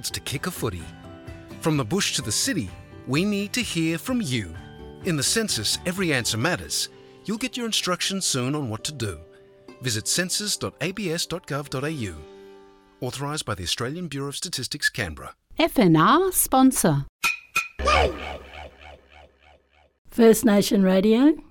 wants to kick a footy. From the bush to the city, we need to hear from you. In the census, every answer matters. You'll get your instructions soon on what to do. Visit census.abs.gov.au. Authorised by the Australian Bureau of Statistics, Canberra. FNR sponsor. First Nation Radio,